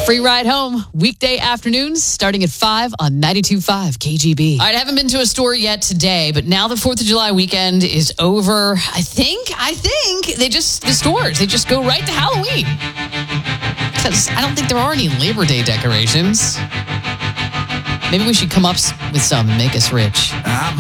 Free ride home, weekday afternoons, starting at 5 on 92.5 KGB. All right, I haven't been to a store yet today, but now the 4th of July weekend is over. I think the stores, they just go right to Halloween. Because I don't think there are any Labor Day decorations. Maybe we should come up with some and make us rich.